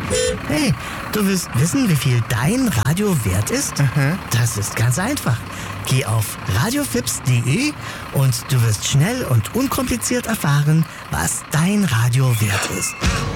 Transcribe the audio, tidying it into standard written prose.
Hey, du willst wissen, wie viel dein Radio wert ist? Das ist ganz einfach. Geh auf radiofips.de und du wirst schnell und unkompliziert erfahren, was dein Radio wert ist.